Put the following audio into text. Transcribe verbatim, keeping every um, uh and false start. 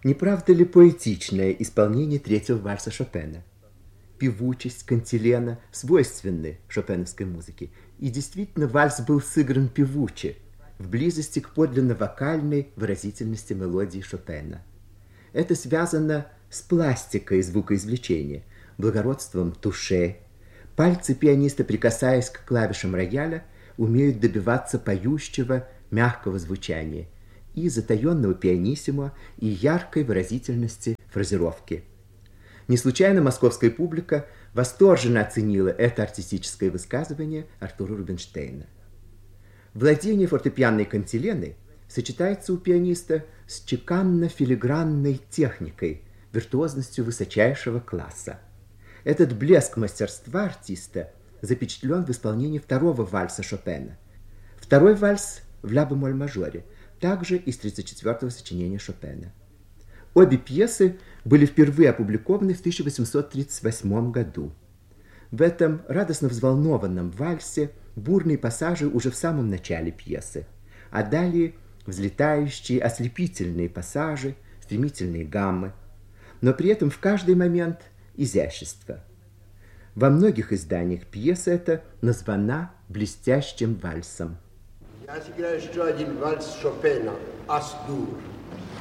Не правда ли поэтичное исполнение третьего вальса Шопена? Певучесть, кантилена свойственны шопеновской музыке. И действительно, вальс был сыгран певуче, в близости к подлинно вокальной выразительности мелодии Шопена. Это связано с пластикой звукоизвлечения, благородством туше. Пальцы пианиста, прикасаясь к клавишам рояля, умеют добиваться поющего, мягкого звучания и затаенного пианиссимо, и яркой выразительности фразировки. Не случайно московская публика восторженно оценила это артистическое высказывание Артура Рубинштейна. Владение фортепианной кантиленой сочетается у пианиста с чеканно-филигранной техникой, виртуозностью высочайшего класса. Этот блеск мастерства артиста запечатлен в исполнении второго вальса Шопена. Второй вальс в ля-бемоль-мажоре, также из тридцать четвёртого сочинения Шопена. Обе пьесы были впервые опубликованы в тысяча восемьсот тридцать восьмом году. В этом радостно взволнованном вальсе бурные пассажи уже в самом начале пьесы, а далее взлетающие ослепительные пассажи, стремительные гаммы, но при этом в каждый момент изящество. Во многих изданиях пьеса эта названа блестящим вальсом. Я сыграю еще один вальс Шопена «Ас-дур».